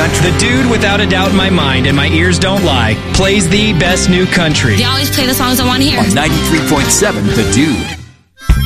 country. The dude, without a doubt in my mind, and my ears don't lie, plays the best new country. They always play the songs I want to hear. On 93.7 The Dude.